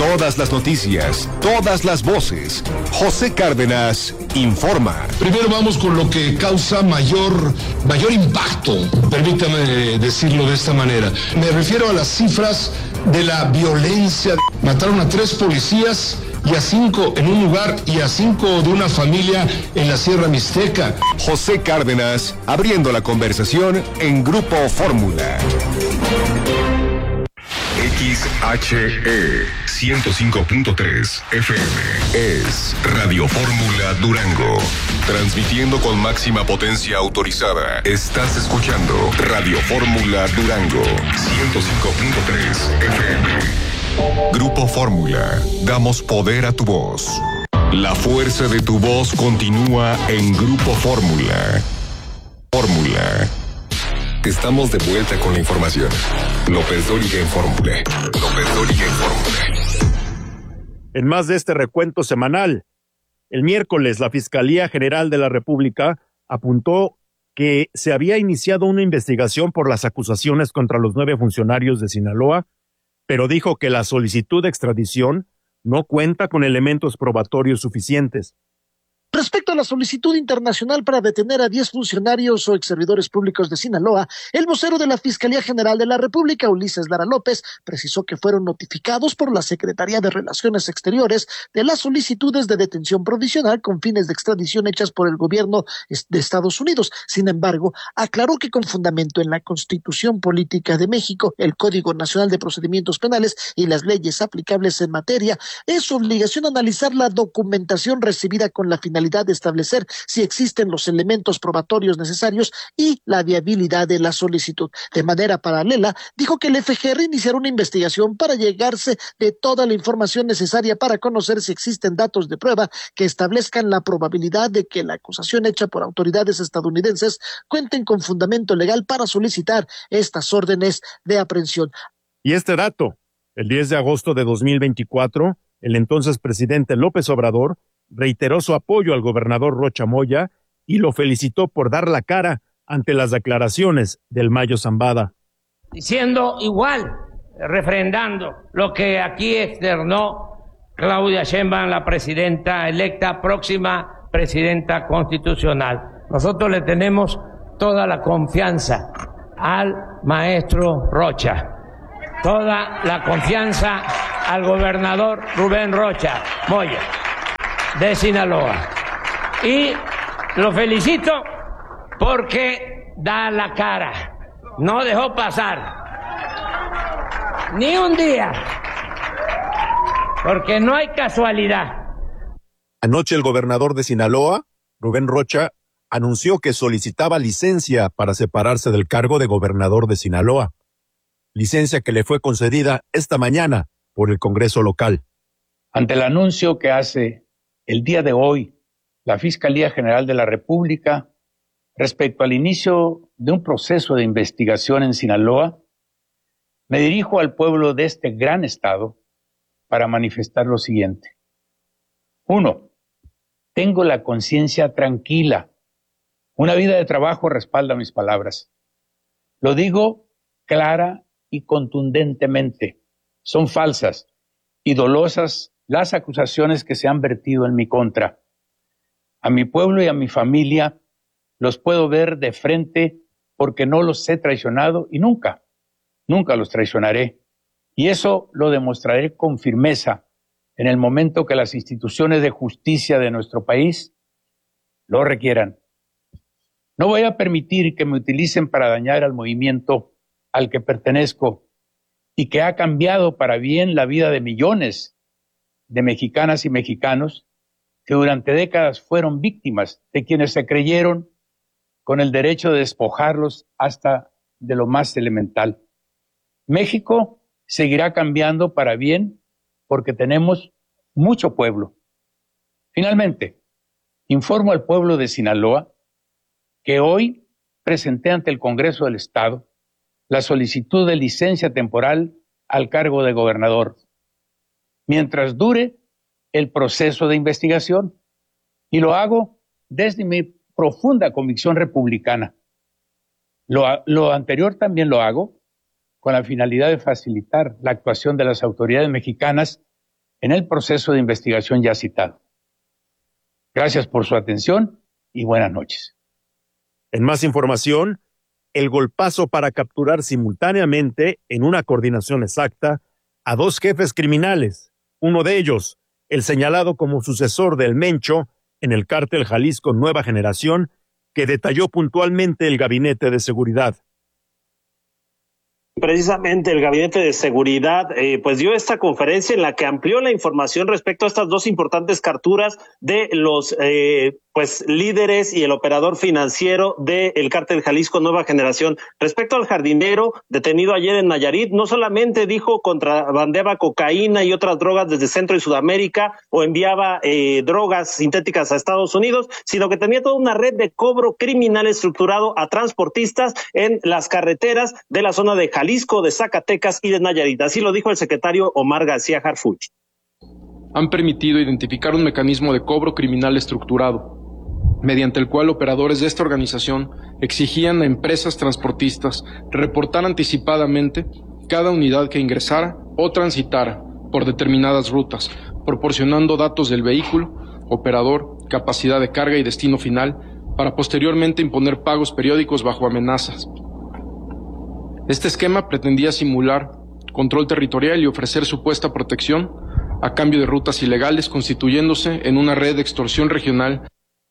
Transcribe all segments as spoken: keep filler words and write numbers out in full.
Todas las noticias, todas las voces. José Cárdenas informa. Primero vamos con lo que causa mayor, mayor impacto, permítame decirlo de esta manera. Me refiero a las cifras de la violencia. Mataron a tres policías y a cinco en un lugar y a cinco de una familia en la Sierra Mixteca. José Cárdenas abriendo la conversación en Grupo Fórmula. X H E ciento cinco punto tres F M es Radio Fórmula Durango. Transmitiendo con máxima potencia autorizada. Estás escuchando Radio Fórmula Durango ciento cinco punto tres F M. Grupo Fórmula. Damos poder a tu voz. La fuerza de tu voz continúa en Grupo Fórmula. Fórmula. Estamos de vuelta con la información. López Dóriga en Fórmula. López Dóriga en Fórmula. En más de este recuento semanal, el miércoles la Fiscalía General de la República apuntó que se había iniciado una investigación por las acusaciones contra los nueve funcionarios de Sinaloa, pero dijo que la solicitud de extradición no cuenta con elementos probatorios suficientes. Respecto a la solicitud internacional para detener a diez funcionarios o exservidores públicos de Sinaloa, el vocero de la Fiscalía General de la República, Ulises Lara López, precisó que fueron notificados por la Secretaría de Relaciones Exteriores de las solicitudes de detención provisional con fines de extradición hechas por el gobierno de Estados Unidos. Sin embargo, aclaró que con fundamento en la Constitución Política de México, el Código Nacional de Procedimientos Penales y las leyes aplicables en materia, es su obligación analizar la documentación recibida con la finalidad de establecer si existen los elementos probatorios necesarios y la viabilidad de la solicitud. De manera paralela, dijo que el F G R iniciará una investigación para llegarse de toda la información necesaria para conocer si existen datos de prueba que establezcan la probabilidad de que la acusación hecha por autoridades estadounidenses cuenten con fundamento legal para solicitar estas órdenes de aprehensión. Y este dato, el diez de agosto de dos mil veinticuatro, el entonces presidente López Obrador reiteró su apoyo al gobernador Rocha Moya y lo felicitó por dar la cara ante las declaraciones del Mayo Zambada. Diciendo igual, refrendando lo que aquí externó Claudia Sheinbaum, la presidenta electa, próxima presidenta constitucional. Nosotros le tenemos toda la confianza al maestro Rocha, toda la confianza al gobernador Rubén Rocha Moya de Sinaloa, y lo felicito porque da la cara, no dejó pasar ni un día, porque no hay casualidad. Anoche el gobernador de Sinaloa, Rubén Rocha, anunció que solicitaba licencia para separarse del cargo de gobernador de Sinaloa, licencia que le fue concedida esta mañana por el Congreso local. Ante el anuncio que hace el día de hoy la Fiscalía General de la República respecto al inicio de un proceso de investigación en Sinaloa, me dirijo al pueblo de este gran estado para manifestar lo siguiente. Uno, tengo la conciencia tranquila. Una vida de trabajo respalda mis palabras. Lo digo clara y contundentemente. Son falsas y dolosas las acusaciones que se han vertido en mi contra. A mi pueblo y a mi familia los puedo ver de frente porque no los he traicionado y nunca, nunca los traicionaré. Y eso lo demostraré con firmeza en el momento que las instituciones de justicia de nuestro país lo requieran. No voy a permitir que me utilicen para dañar al movimiento al que pertenezco y que ha cambiado para bien la vida de millones de mexicanas y mexicanos que durante décadas fueron víctimas de quienes se creyeron con el derecho de despojarlos hasta de lo más elemental. México seguirá cambiando para bien porque tenemos mucho pueblo. Finalmente, informo al pueblo de Sinaloa que hoy presenté ante el Congreso del Estado la solicitud de licencia temporal al cargo de gobernador, mientras dure el proceso de investigación, y lo hago desde mi profunda convicción republicana. Lo, lo anterior también lo hago con la finalidad de facilitar la actuación de las autoridades mexicanas en el proceso de investigación ya citado. Gracias por su atención y buenas noches. En más información, el golpazo para capturar simultáneamente, en una coordinación exacta, a dos jefes criminales. Uno de ellos, el señalado como sucesor del Mencho en el cártel Jalisco Nueva Generación, que detalló puntualmente el Gabinete de Seguridad. Precisamente el Gabinete de Seguridad eh, pues dio esta conferencia en la que amplió la información respecto a estas dos importantes capturas de los eh, pues líderes y el operador financiero del cártel Jalisco Nueva Generación. Respecto al jardinero detenido ayer en Nayarit, no solamente dijo contrabandeaba cocaína y otras drogas desde Centro y Sudamérica o enviaba eh, drogas sintéticas a Estados Unidos, sino que tenía toda una red de cobro criminal estructurado a transportistas en las carreteras de la zona de Jalisco, de Zacatecas y de Nayarit. Así lo dijo el secretario Omar García Harfuch. Han permitido identificar un mecanismo de cobro criminal estructurado, mediante el cual operadores de esta organización exigían a empresas transportistas reportar anticipadamente cada unidad que ingresara o transitara por determinadas rutas, proporcionando datos del vehículo, operador, capacidad de carga y destino final, para posteriormente imponer pagos periódicos bajo amenazas. Este esquema pretendía simular control territorial y ofrecer supuesta protección a cambio de rutas ilegales, constituyéndose en una red de extorsión regional.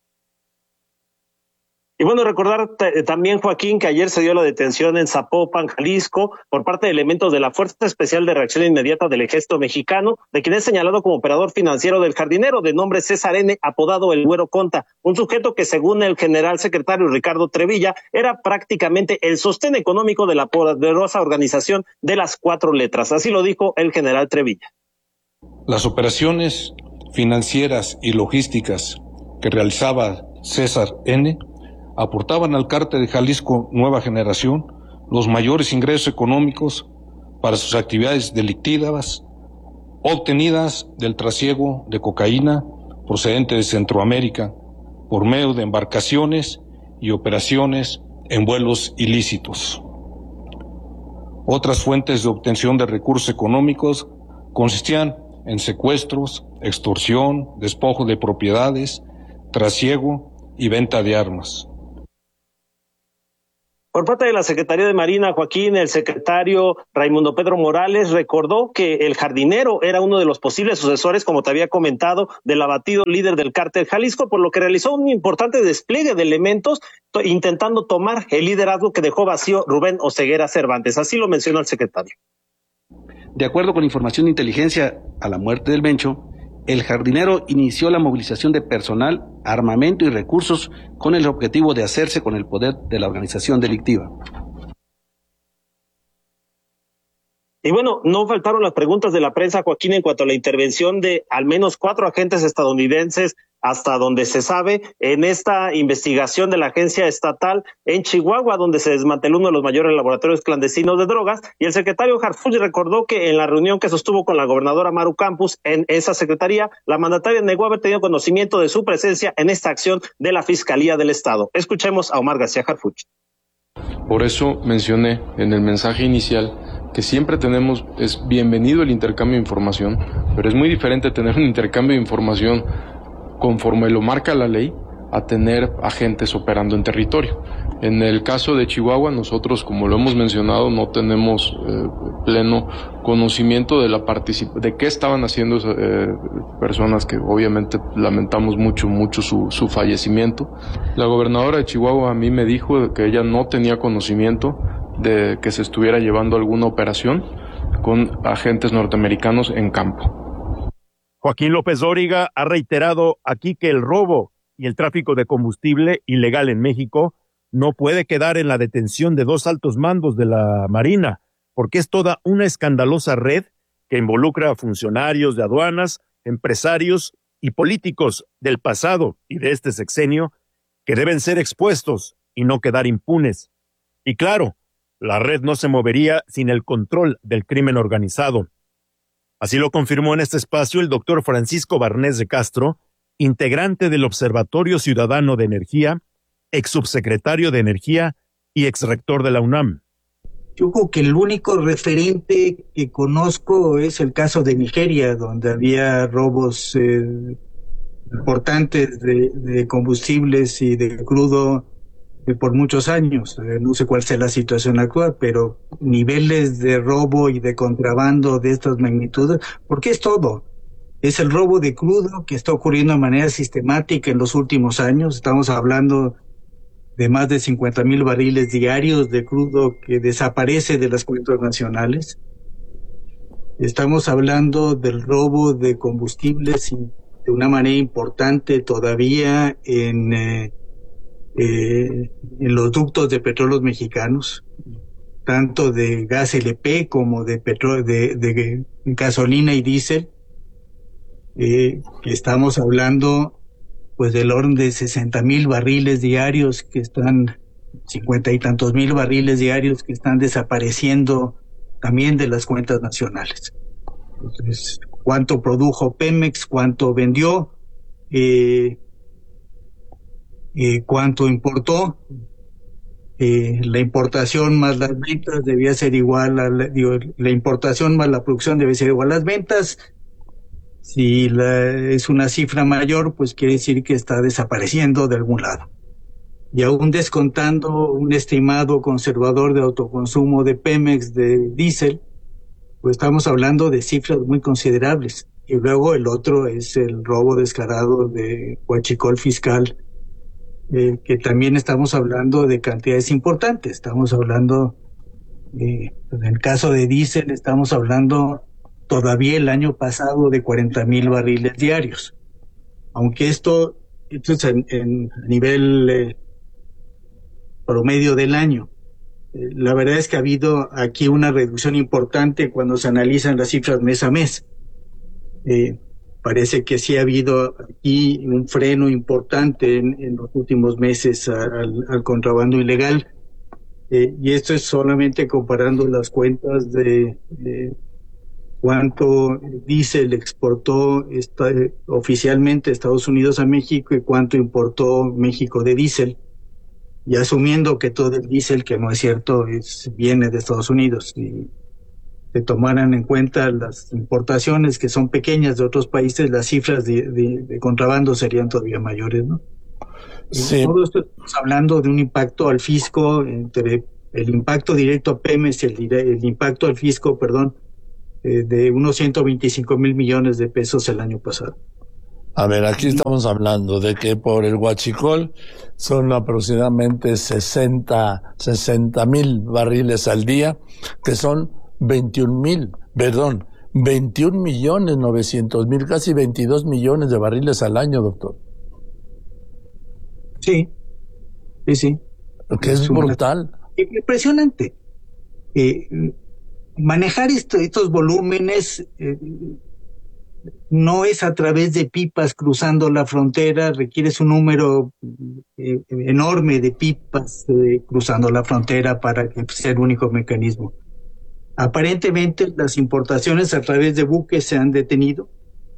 Y bueno, recordar t- también, Joaquín, que ayer se dio la detención en Zapopan, Jalisco, por parte de elementos de la Fuerza Especial de Reacción Inmediata del Ejército Mexicano, de quien es señalado como operador financiero del jardinero, de nombre César N., apodado El Güero Conta, un sujeto que, según el general secretario Ricardo Trevilla, era prácticamente el sostén económico de la poderosa organización de las cuatro letras. Así lo dijo el general Trevilla. Las operaciones financieras y logísticas que realizaba César N. aportaban al cártel de Jalisco Nueva Generación los mayores ingresos económicos para sus actividades delictivas obtenidas del trasiego de cocaína procedente de Centroamérica por medio de embarcaciones y operaciones en vuelos ilícitos. Otras fuentes de obtención de recursos económicos consistían en secuestros, extorsión, despojo de propiedades, trasiego y venta de armas. Por parte de la Secretaría de Marina, Joaquín, el secretario Raimundo Pedro Morales recordó que el jardinero era uno de los posibles sucesores, como te había comentado, del abatido líder del cártel Jalisco, por lo que realizó un importante despliegue de elementos to- intentando tomar el liderazgo que dejó vacío Rubén Oseguera Cervantes. Así lo mencionó el secretario. De acuerdo con información de inteligencia a la muerte del Mencho, el jardinero inició la movilización de personal, armamento y recursos con el objetivo de hacerse con el poder de la organización delictiva. Y bueno, no faltaron las preguntas de la prensa, Joaquín, en cuanto a la intervención de al menos cuatro agentes estadounidenses, hasta donde se sabe, en esta investigación de la agencia estatal en Chihuahua, donde se desmanteló uno de los mayores laboratorios clandestinos de drogas, y el secretario Harfuch recordó que en la reunión que sostuvo con la gobernadora Maru Campos en esa secretaría, la mandataria negó haber tenido conocimiento de su presencia en esta acción de la Fiscalía del Estado. Escuchemos a Omar García Harfuch. Por eso mencioné en el mensaje inicial que siempre tenemos, es bienvenido el intercambio de información, pero es muy diferente tener un intercambio de información conforme lo marca la ley a tener agentes operando en territorio. En el caso de Chihuahua, nosotros, como lo hemos mencionado, no tenemos eh, pleno conocimiento de la particip- de qué estaban haciendo eh, personas que obviamente lamentamos mucho, mucho su, su fallecimiento. La gobernadora de Chihuahua a mí me dijo que ella no tenía conocimiento de que se estuviera llevando alguna operación con agentes norteamericanos en campo. Joaquín López Dóriga ha reiterado aquí que el robo y el tráfico de combustible ilegal en México no puede quedar en la detención de dos altos mandos de la Marina, porque es toda una escandalosa red que involucra a funcionarios de aduanas, empresarios y políticos del pasado y de este sexenio que deben ser expuestos y no quedar impunes. Y claro, la red no se movería sin el control del crimen organizado. Así lo confirmó en este espacio el doctor Francisco Barnés de Castro, integrante del Observatorio Ciudadano de Energía, ex subsecretario de Energía y ex rector de la UNAM. Yo creo que el único referente que conozco es el caso de Nigeria, donde había robos eh, importantes de, de combustibles y de crudo eh, por muchos años. Eh, no sé cuál sea la situación actual, pero niveles de robo y de contrabando de estas magnitudes, porque es todo. Es el robo de crudo que está ocurriendo de manera sistemática en los últimos años. Estamos hablando de más de cincuenta mil barriles diarios de crudo que desaparece de las cuentas nacionales. Estamos hablando del robo de combustibles de una manera importante todavía en, eh, eh, en los ductos de petróleos mexicanos, tanto de gas L P como de, petro de, de gasolina y diésel, eh, que estamos hablando pues del orden de sesenta mil barriles diarios que están, cincuenta y tantos mil barriles diarios que están desapareciendo también de las cuentas nacionales. Entonces, ¿cuánto produjo Pemex? ¿Cuánto vendió? Eh, eh, ¿Cuánto importó? Eh, la importación más las ventas debía ser igual a la, digo, la importación más la producción debe ser igual a las ventas. Si la, es una cifra mayor, pues quiere decir que está desapareciendo de algún lado. Y aún descontando un estimado conservador de autoconsumo de Pemex de diésel, pues estamos hablando de cifras muy considerables. Y luego el otro es el robo descarado de huachicol fiscal, eh, que también estamos hablando de cantidades importantes. Estamos hablando, eh, en el caso de diésel, estamos hablando todavía el año pasado de cuarenta mil barriles diarios. Aunque esto, esto es en, en a nivel eh, promedio del año. Eh, la verdad es que ha habido aquí una reducción importante cuando se analizan las cifras mes a mes. Eh, parece que sí ha habido aquí un freno importante en, en los últimos meses al, al contrabando ilegal. Eh, y esto es solamente comparando las cuentas de... de cuánto diésel exportó esta, eh, oficialmente Estados Unidos a México y cuánto importó México de diésel, y asumiendo que todo el diésel, que no es cierto, es viene de Estados Unidos, y se tomaran en cuenta las importaciones que son pequeñas de otros países, las cifras de, de, de contrabando serían todavía mayores, ¿no? Sí. Todo esto estamos hablando de un impacto al fisco, entre el impacto directo a Pemex y el, el impacto al fisco, perdón, de unos ciento veinticinco mil millones de pesos el año pasado. A ver, aquí estamos hablando de que por el huachicol son aproximadamente sesenta mil barriles al día, que son veintiún mil, perdón, veintiún millones novecientos mil, casi veintidós millones de barriles al año, doctor. Sí, sí, sí. Que es, es brutal. Impresionante. Eh, Manejar esto, estos volúmenes eh, no es a través de pipas cruzando la frontera, requieres un número eh, enorme de pipas eh, cruzando la frontera para que sea el único mecanismo. Aparentemente las importaciones a través de buques se han detenido,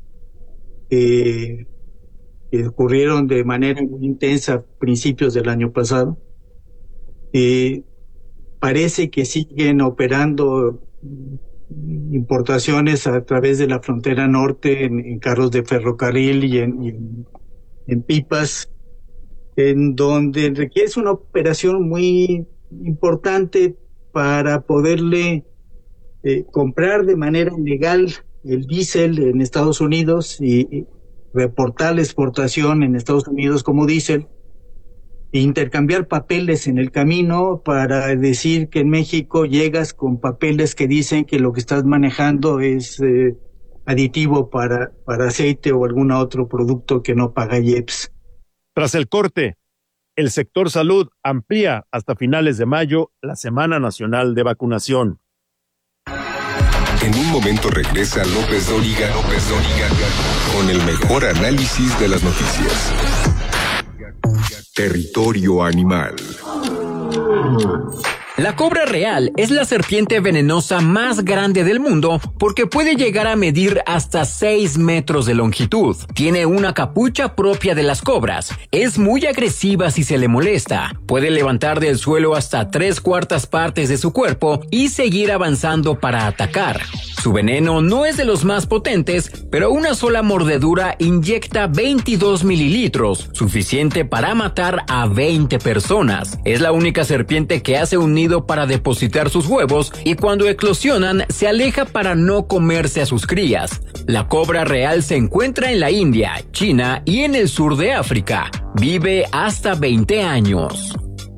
eh, que ocurrieron de manera muy intensa a principios del año pasado. Eh, parece que siguen operando importaciones a través de la frontera norte en, en carros de ferrocarril y en, y en, en pipas, en donde requiere una operación muy importante para poderle eh, comprar de manera ilegal el diésel en Estados Unidos y, y reportar la exportación en Estados Unidos como diésel, e intercambiar papeles en el camino para decir que en México llegas con papeles que dicen que lo que estás manejando es eh, aditivo para, para aceite o algún otro producto que no paga I E P S. Tras el corte, el sector salud amplía hasta finales de mayo la Semana Nacional de Vacunación. En un momento regresa López Dóriga, López Dóriga, con el mejor análisis de las noticias. Territorio Animal. La cobra real es la serpiente venenosa más grande del mundo porque puede llegar a medir hasta seis metros de longitud. Tiene una capucha propia de las cobras. Es muy agresiva si se le molesta. Puede levantar del suelo hasta tres cuartas partes de su cuerpo y seguir avanzando para atacar. Su veneno no es de los más potentes, pero una sola mordedura inyecta veintidós mililitros, suficiente para matar a veinte personas. Es la única serpiente que hace un nido para depositar sus huevos y cuando eclosionan se aleja para no comerse a sus crías. La cobra real se encuentra en la India, China y en el sur de África. Vive hasta veinte años.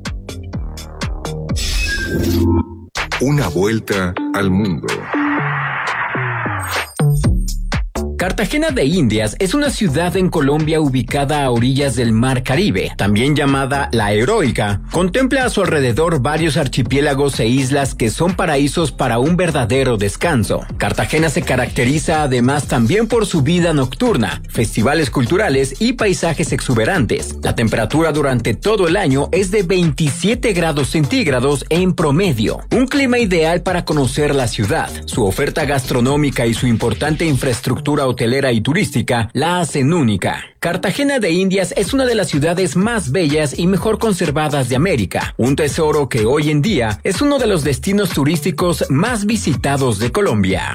Una vuelta al mundo. Cartagena de Indias es una ciudad en Colombia ubicada a orillas del Mar Caribe, también llamada La Heroica. Contempla a su alrededor varios archipiélagos e islas que son paraísos para un verdadero descanso. Cartagena se caracteriza además también por su vida nocturna, festivales culturales y paisajes exuberantes. La temperatura durante todo el año es de veintisiete grados centígrados en promedio. Un clima ideal para conocer la ciudad. Su oferta gastronómica y su importante infraestructura hotelera y turística la hacen única. Cartagena de Indias es una de las ciudades más bellas y mejor conservadas de América, un tesoro que hoy en día es uno de los destinos turísticos más visitados de Colombia.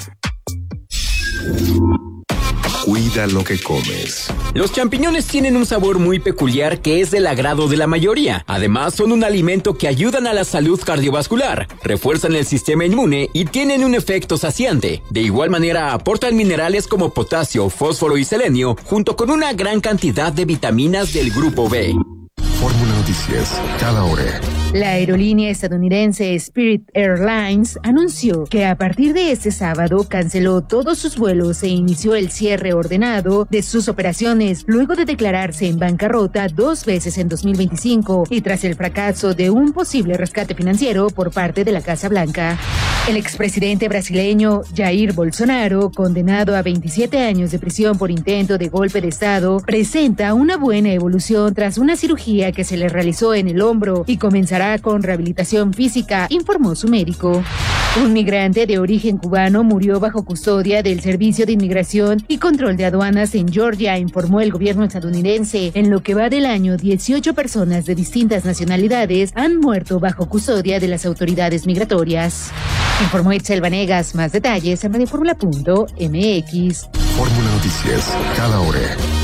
Cuida lo que comes. Los champiñones tienen un sabor muy peculiar que es del agrado de la mayoría. Además, son un alimento que ayudan a la salud cardiovascular, refuerzan el sistema inmune y tienen un efecto saciante. De igual manera, aportan minerales como potasio, fósforo y selenio, junto con una gran cantidad de vitaminas del grupo B. Fórmula Noticias, cada hora. La aerolínea estadounidense Spirit Airlines anunció que a partir de este sábado canceló todos sus vuelos e inició el cierre ordenado de sus operaciones luego de declararse en bancarrota dos veces en dos mil veinticinco y tras el fracaso de un posible rescate financiero por parte de la Casa Blanca. El expresidente brasileño Jair Bolsonaro, condenado a veintisiete años de prisión por intento de golpe de Estado, presenta una buena evolución tras una cirugía que se le realizó en el hombro y comenzará con rehabilitación física, informó su médico. Un migrante de origen cubano murió bajo custodia del Servicio de Inmigración y Control de Aduanas en Georgia, informó el gobierno estadounidense. En lo que va del año, dieciocho personas de distintas nacionalidades han muerto bajo custodia de las autoridades migratorias. Informó Itzel Vanegas. Más detalles en radioformula punto m x. Fórmula Noticias, cada hora.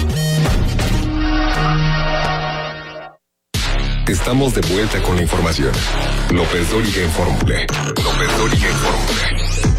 Estamos de vuelta con la información. López Dóriga en Fórmula. López Dóriga en Fórmula.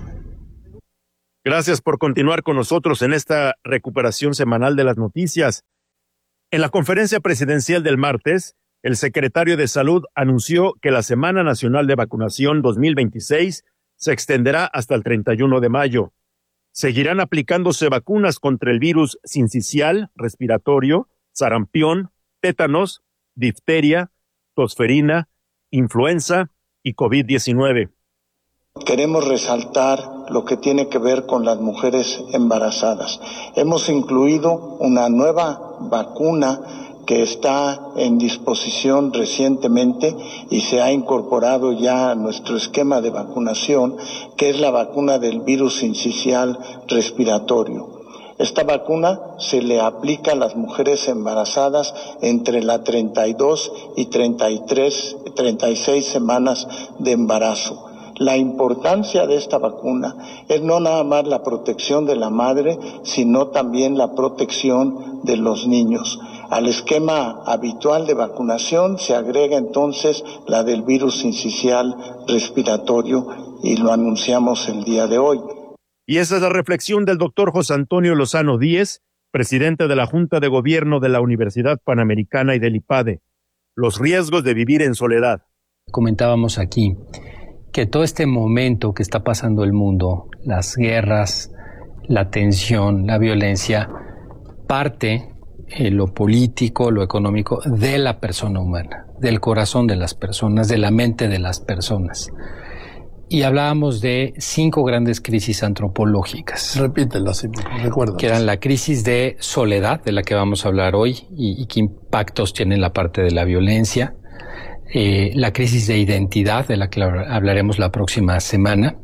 Gracias por continuar con nosotros en esta recuperación semanal de las noticias. En la conferencia presidencial del martes, el secretario de Salud anunció que la Semana Nacional de Vacunación dos mil veintiséis se extenderá hasta el treinta y uno de mayo. Seguirán aplicándose vacunas contra el virus sincicial, respiratorio, sarampión, tétanos, difteria, tosferina, influenza y COVID diecinueve. Queremos resaltar lo que tiene que ver con las mujeres embarazadas. Hemos incluido una nueva vacuna que está en disposición recientemente y se ha incorporado ya a nuestro esquema de vacunación, que es la vacuna del virus sincicial respiratorio. Esta vacuna se le aplica a las mujeres embarazadas entre las treinta y dos y treinta y tres, treinta y seis semanas de embarazo. La importancia de esta vacuna es no nada más la protección de la madre, sino también la protección de los niños. Al esquema habitual de vacunación se agrega entonces la del virus sincicial respiratorio y lo anunciamos el día de hoy. Y esa es la reflexión del doctor José Antonio Lozano Díez, presidente de la Junta de Gobierno de la Universidad Panamericana y del IPADE. Los riesgos de vivir en soledad. Comentábamos aquí que todo este momento que está pasando el mundo, las guerras, la tensión, la violencia, parte eh, lo político, lo económico de la persona humana, del corazón de las personas, de la mente de las personas. Y hablábamos de cinco grandes crisis antropológicas. Repítelas, si recuerdas. Que eran la crisis de soledad, de la que vamos a hablar hoy, y, y qué impactos tiene la parte de la violencia. eh, la crisis de identidad, de la que hablaremos la próxima semana,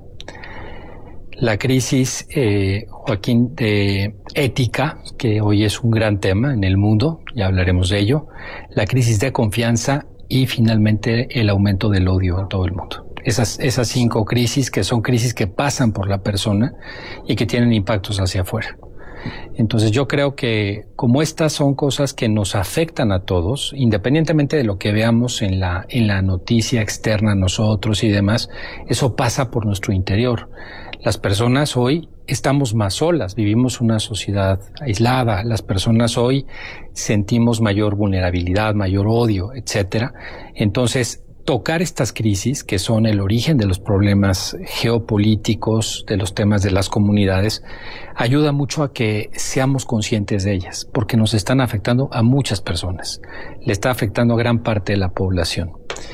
la crisis, eh, Joaquín, de ética, que hoy es un gran tema en el mundo, ya hablaremos de ello, la crisis de confianza y finalmente el aumento del odio en todo el mundo. Esas, esas cinco crisis que son crisis que pasan por la persona y que tienen impactos hacia afuera. Entonces yo creo que como estas son cosas que nos afectan a todos, independientemente de lo que veamos en la, en la noticia externa a nosotros y demás, eso pasa por nuestro interior. Las personas hoy estamos más solas, vivimos una sociedad aislada, las personas hoy sentimos mayor vulnerabilidad, mayor odio, etcétera. Entonces, tocar estas crisis, que son el origen de los problemas geopolíticos, de los temas de las comunidades, ayuda mucho a que seamos conscientes de ellas, porque nos están afectando a muchas personas, le está afectando a gran parte de la población.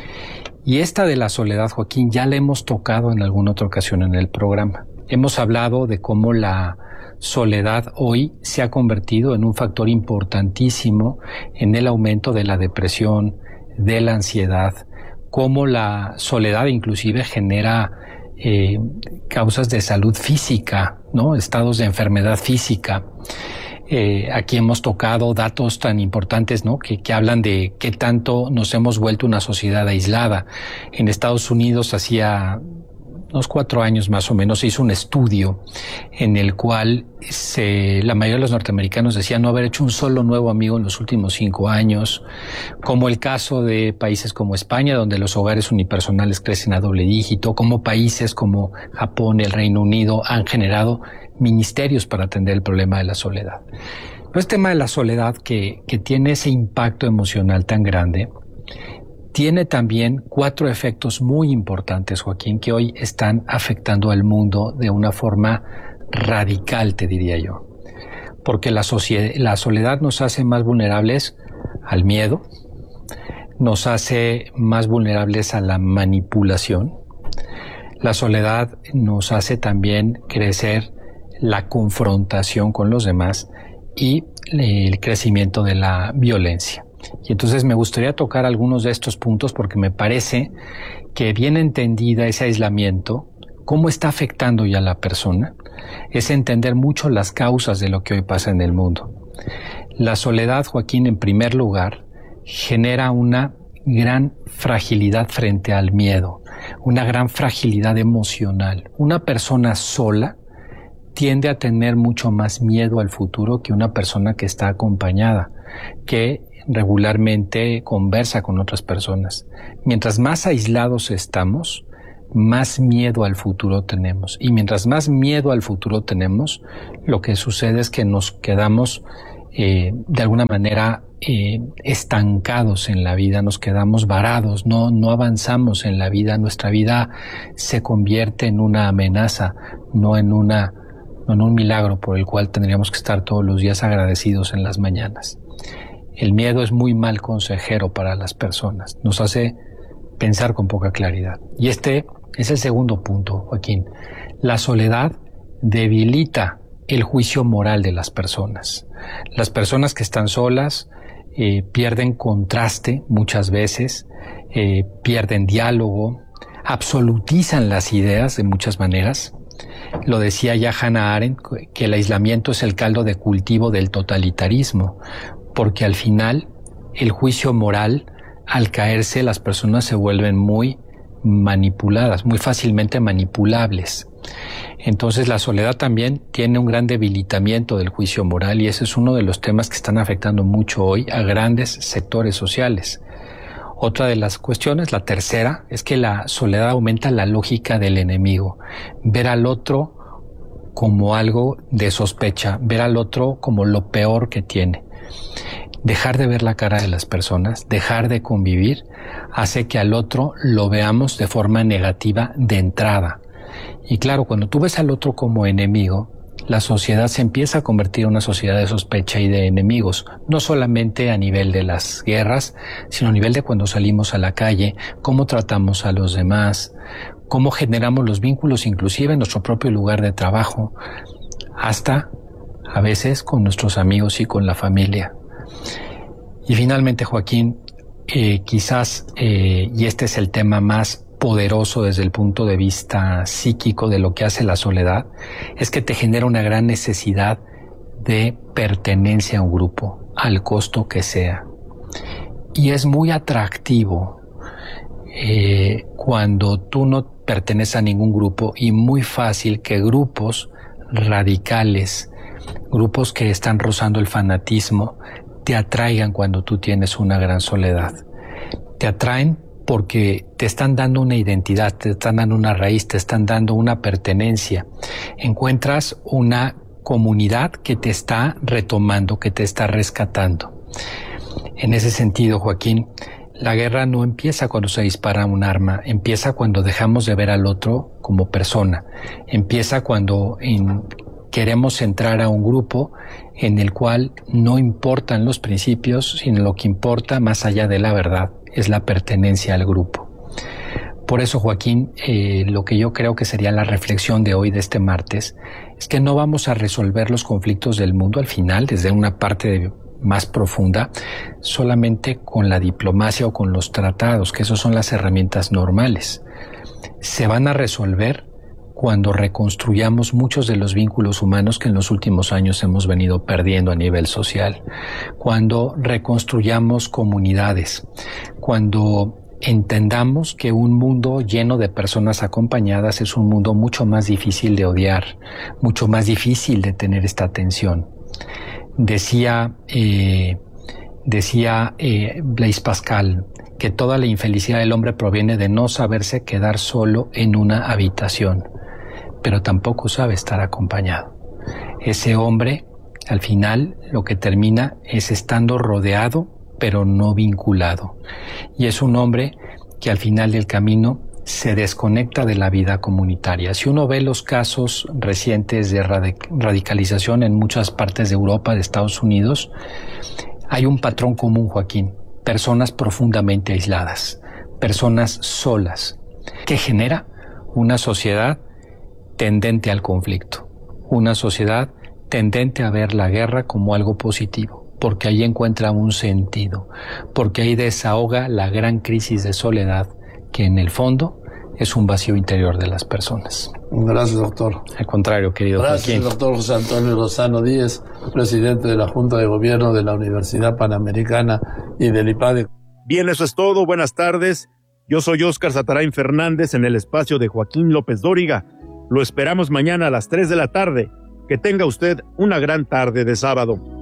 Y esta de la soledad, Joaquín, ya la hemos tocado en alguna otra ocasión en el programa. Hemos hablado de cómo la soledad hoy se ha convertido en un factor importantísimo en el aumento de la depresión, de la ansiedad, cómo la soledad inclusive genera eh, causas de salud física, ¿no? Estados de enfermedad física. Eh, aquí hemos tocado datos tan importantes, ¿no? Que, que hablan de qué tanto nos hemos vuelto una sociedad aislada. En Estados Unidos hacía unos cuatro años más o menos se hizo un estudio en el cual se, la mayoría de los norteamericanos decían no haber hecho un solo nuevo amigo en los últimos cinco años, como el caso de países como España, donde los hogares unipersonales crecen a doble dígito, como países como Japón, el Reino Unido han generado ministerios para atender el problema de la soledad. Pero este tema de la soledad que, que tiene ese impacto emocional tan grande, tiene también cuatro efectos muy importantes, Joaquín, que hoy están afectando al mundo de una forma radical, te diría yo. Porque la, sociedad, la soledad nos hace más vulnerables al miedo, nos hace más vulnerables a la manipulación. La soledad nos hace también crecer la confrontación con los demás y el crecimiento de la violencia. Y entonces me gustaría tocar algunos de estos puntos porque me parece que bien entendida ese aislamiento, cómo está afectando ya a la persona, es entender mucho las causas de lo que hoy pasa en el mundo. La soledad, Joaquín, en primer lugar, genera una gran fragilidad frente al miedo, una gran fragilidad emocional. Una persona sola tiende a tener mucho más miedo al futuro que una persona que está acompañada, que regularmente conversa con otras personas. Mientras más aislados estamos, más miedo al futuro tenemos. Y mientras más miedo al futuro tenemos, lo que sucede es que nos quedamos eh, de alguna manera eh, estancados en la vida, nos quedamos varados, no, no avanzamos en la vida. Nuestra vida se convierte en una amenaza, no en una, no en un milagro por el cual tendríamos que estar todos los días agradecidos en las mañanas. El miedo es muy mal consejero para las personas, nos hace pensar con poca claridad. Y este es el segundo punto, Joaquín. La soledad debilita el juicio moral de las personas. Las personas que están solas eh, pierden contraste muchas veces, eh, pierden diálogo, absolutizan las ideas de muchas maneras. Lo decía ya Hannah Arendt, que el aislamiento es el caldo de cultivo del totalitarismo, porque al final el juicio moral, al caerse, las personas se vuelven muy manipuladas, muy fácilmente manipulables. Entonces la soledad también tiene un gran debilitamiento del juicio moral y ese es uno de los temas que están afectando mucho hoy a grandes sectores sociales. Otra de las cuestiones, la tercera, es que la soledad aumenta la lógica del enemigo. Ver al otro como algo de sospecha, ver al otro como lo peor que tiene. Dejar de ver la cara de las personas, dejar de convivir, hace que al otro lo veamos de forma negativa de entrada. Y claro, cuando tú ves al otro como enemigo, la sociedad se empieza a convertir en una sociedad de sospecha y de enemigos, no solamente a nivel de las guerras, sino a nivel de cuando salimos a la calle, cómo tratamos a los demás, cómo generamos los vínculos inclusive en nuestro propio lugar de trabajo, hasta a veces con nuestros amigos y con la familia. Y finalmente, Joaquín, eh, quizás, eh, y este es el tema más poderoso desde el punto de vista psíquico de lo que hace la soledad, es que te genera una gran necesidad de pertenencia a un grupo, al costo que sea. Y es muy atractivo eh, cuando tú no perteneces a ningún grupo, y muy fácil que grupos radicales, grupos que están rozando el fanatismo, te atraigan cuando tú tienes una gran soledad. Te atraen porque te están dando una identidad, te están dando una raíz, te están dando una pertenencia. Encuentras una comunidad que te está retomando, que te está rescatando. En ese sentido, Joaquín, la guerra no empieza cuando se dispara un arma, empieza cuando dejamos de ver al otro como persona, empieza cuando en, queremos entrar a un grupo en el cual no importan los principios, sino lo que importa más allá de la verdad es la pertenencia al grupo. Por eso, Joaquín, eh, lo que yo creo que sería la reflexión de hoy, de este martes, es que no vamos a resolver los conflictos del mundo al final, desde una parte de más profunda, solamente con la diplomacia o con los tratados, que esos son las herramientas normales. Se van a resolver cuando reconstruyamos muchos de los vínculos humanos que en los últimos años hemos venido perdiendo a nivel social, cuando reconstruyamos comunidades, cuando entendamos que un mundo lleno de personas acompañadas es un mundo mucho más difícil de odiar, mucho más difícil de tener esta atención. Decía, eh, decía eh, Blaise Pascal que toda la infelicidad del hombre proviene de no saberse quedar solo en una habitación, pero tampoco sabe estar acompañado. Ese hombre, al final, lo que termina es estando rodeado, pero no vinculado. Y es un hombre que al final del camino se desconecta de la vida comunitaria. Si uno ve los casos recientes de radicalización en muchas partes de Europa, de Estados Unidos, hay un patrón común, Joaquín: personas profundamente aisladas, personas solas, que genera una sociedad tendente al conflicto, una sociedad tendente a ver la guerra como algo positivo, porque ahí encuentra un sentido, porque ahí desahoga la gran crisis de soledad que en el fondo es un vacío interior de las personas. Gracias, doctor. Al contrario, querido Gracias, Joaquín. doctor José Antonio Lozano Díez, presidente de la Junta de Gobierno de la Universidad Panamericana y del I P A D E. Bien, eso es todo. Buenas tardes. Yo soy Óscar Satarain Fernández en el espacio de Joaquín López Dóriga. Lo esperamos mañana a las tres de la tarde. Que tenga usted una gran tarde de sábado.